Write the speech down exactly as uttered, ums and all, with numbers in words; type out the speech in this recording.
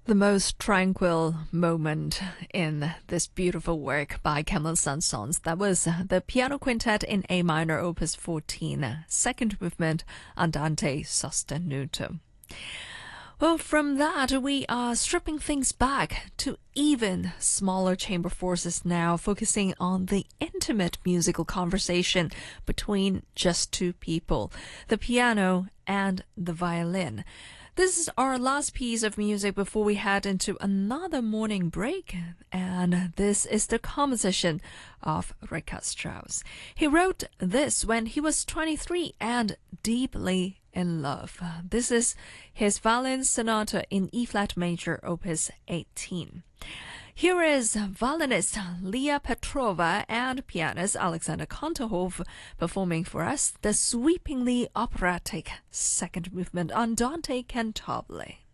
The most tranquil moment in this beautiful work by Camille Saint-Saëns, that was the piano quintet in A minor, opus fourteen, second movement, Andante sostenuto. Well, from that, we are stripping things back to even smaller chamber forces now, focusing on the intimate musical conversation between just two people, the piano and the violin. This is our last piece of music before we head into another morning break, and this is the composition of Richard Strauss. He wrote this when he was twenty-three and deeply in love. This is his violin sonata in E-flat major, opus eighteen. Here is violinist Leah Petrova and pianist Alexander Kontohov performing for us the sweepingly operatic second movement, Andante cantabile.